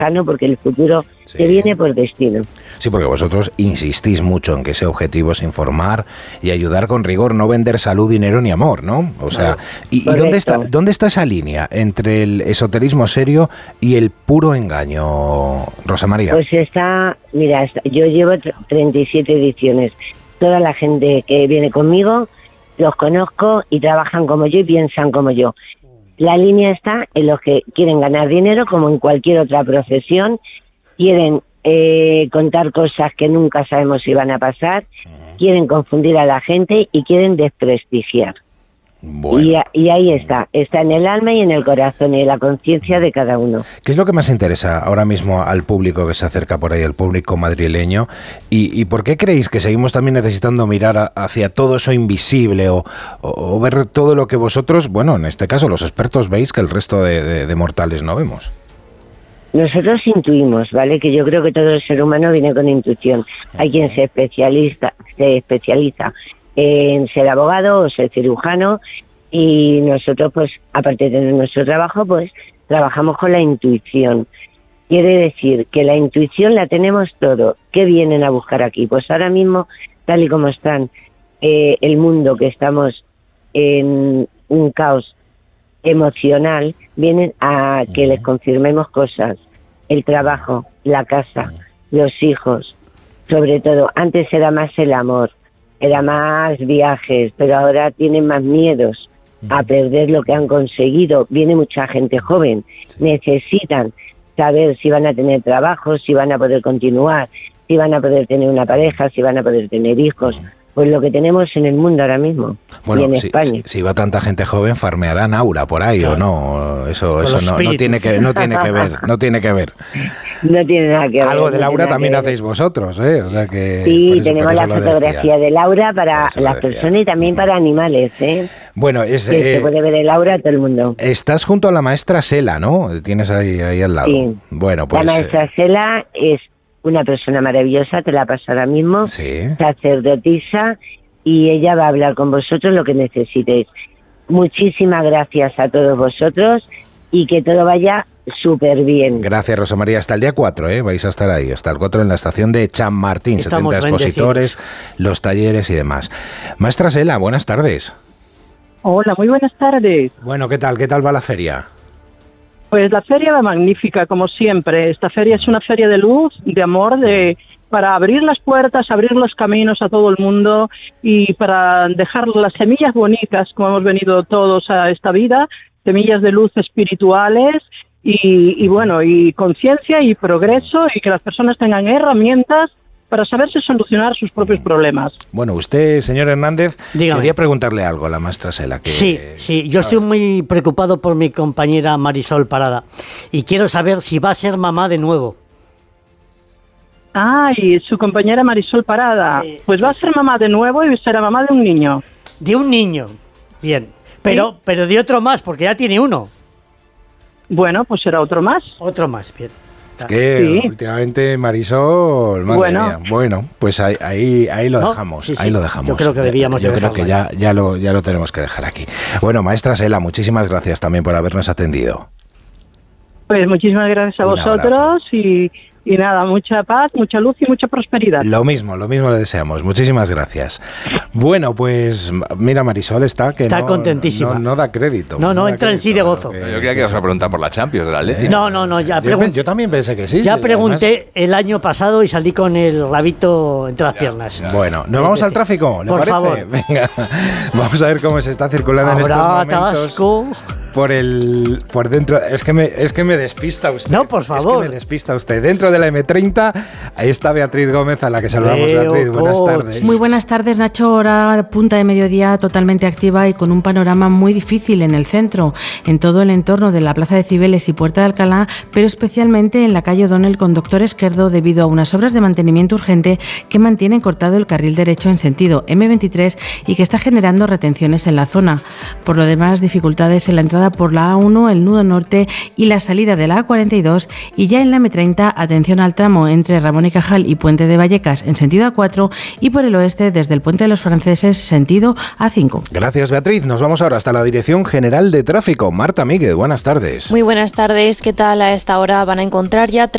sano, porque el futuro te viene por destino. Sí, porque vosotros insistís mucho en que ese objetivo es informar y ayudar con rigor, no vender salud, dinero ni amor, ¿no? O sea, ¿y dónde está esa línea entre el esoterismo serio y el puro engaño, Rosa María? Pues mira, yo llevo 37 ediciones. Toda la gente que viene conmigo los conozco y trabajan como yo y piensan como yo. La línea está en los que quieren ganar dinero, como en cualquier otra profesión, quieren contar cosas que nunca sabemos si van a pasar, quieren confundir a la gente y quieren desprestigiar. Bueno. Y ahí está en el alma y en el corazón y en la conciencia de cada uno. ¿Qué es lo que más interesa ahora mismo al público que se acerca por ahí, al público madrileño? ¿Y por qué creéis que seguimos también necesitando mirar hacia todo eso invisible o ver todo lo que vosotros, bueno, en este caso los expertos veis que el resto de mortales no vemos? Nosotros intuimos, ¿vale? Que yo creo que todo el ser humano viene con intuición. Hay quien se especializa en ser abogado o ser cirujano, y nosotros, pues, aparte de tener nuestro trabajo, pues, trabajamos con la intuición. Quiere decir que la intuición la tenemos todo. ¿Qué vienen a buscar aquí? Pues ahora mismo, tal y como están el mundo, que estamos en un caos emocional, vienen a que les confirmemos cosas. El trabajo, la casa, los hijos, sobre todo. Antes era más el amor, era más viajes, pero ahora tienen más miedos a perder lo que han conseguido. Viene mucha gente joven, necesitan saber si van a tener trabajo, si van a poder continuar, si van a poder tener una pareja, si van a poder tener hijos. Pues lo que tenemos en el mundo ahora mismo, bueno, y en España. Si va tanta gente joven, farmearán aura por ahí, claro. ¿O no? Eso no tiene que ver. No tiene nada que ver. Algo del aura también hacéis vosotros, ¿eh? O sea que, sí, tenemos la fotografía del aura para las personas y también para animales, ¿eh? Bueno, se puede ver el aura a todo el mundo. Estás junto a la maestra Sela, ¿no? Tienes ahí al lado. Sí. Bueno, pues la maestra Sela es una persona maravillosa, te la paso ahora mismo, sacerdotisa, y ella va a hablar con vosotros lo que necesitéis. Muchísimas gracias a todos vosotros y que todo vaya súper bien. Gracias, Rosa María. Hasta el día 4, vais a estar ahí, hasta el 4 en la estación de Chamartín, 70 expositores, los talleres y demás. Maestra Sela, buenas tardes. Hola, muy buenas tardes. Bueno, ¿qué tal va la feria? Pues la feria va magnífica, como siempre. Esta feria es una feria de luz, de amor, para abrir las puertas, abrir los caminos a todo el mundo y para dejar las semillas bonitas, como hemos venido todos a esta vida, semillas de luz espirituales y conciencia y progreso, y que las personas tengan herramientas para saberse solucionar sus propios problemas. Bueno, usted, señor Hernández, quería preguntarle algo a la maestra Sela. Sí, yo estoy muy preocupado por mi compañera Marisol Parada y quiero saber si va a ser mamá de nuevo. Ay, su compañera Marisol Parada. Sí. Pues va a ser mamá de nuevo y será mamá de un niño. De un niño, bien. Pero de otro más, porque ya tiene uno. Bueno, pues será otro más. Otro más, bien. Es que últimamente Marisol, madre mía. Bueno, pues ahí lo dejamos. Sí. Ahí lo dejamos. Yo creo que debíamos. Yo creo que ya lo tenemos que dejar aquí. Bueno, maestra Sela, muchísimas gracias también por habernos atendido. Pues muchísimas gracias a vosotros y nada, mucha paz, mucha luz y mucha prosperidad. Lo mismo le deseamos. Muchísimas gracias. Bueno, pues mira, Marisol está contentísima. No da crédito. No entra en sí de gozo. Yo creía que ibas a preguntar por la Champions de la Atleti. No, ya pregunté. Yo también pensé que sí. Ya pregunté el año pasado y salí con el rabito entre las piernas. Bueno, ¿nos vamos al tráfico? ¿Le por parece? Favor. Venga, vamos a ver cómo se está circulando en estos momentos. Atasco. Por dentro, es que me despista usted. No, por favor. Es que me despista usted. Dentro de la M30, ahí está Beatriz Gómez, a la que saludamos. Beatriz, buenas tardes. Muy buenas tardes, Nacho. Hora punta de mediodía totalmente activa y con un panorama muy difícil en el centro, en todo el entorno de la Plaza de Cibeles y Puerta de Alcalá, pero especialmente en la calle O'Donnell con Doctor Esquerdo, debido a unas obras de mantenimiento urgente que mantienen cortado el carril derecho en sentido M23 y que está generando retenciones en la zona. Por lo demás, dificultades en la entrada por la A1, el nudo norte y la salida de la A42, y ya en la M30, atención al tramo entre Ramón y Cajal y Puente de Vallecas en sentido A4, y por el oeste desde el Puente de los Franceses sentido A5. Gracias, Beatriz. Nos vamos ahora hasta la Dirección General de Tráfico. Marta Míguez, buenas tardes. Muy buenas tardes. ¿Qué tal? A esta hora van a encontrar ya